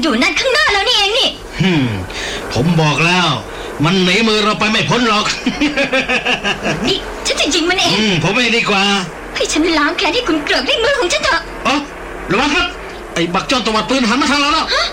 อยู่นั่นข้างหน้าแล้วนี่เองนี่ผมบอกแล้วมันหนีมือเราไปไม่พ้นหรอกนี่ฉันจะยิงมันเองผมเองดีกว่าให้ฉันล้างแค้นที่คุณเกลือกด้วยมือของฉันเถอะระวังครับไอ้บักจ้อนตวัดปืนหันมาทางเราแล้ว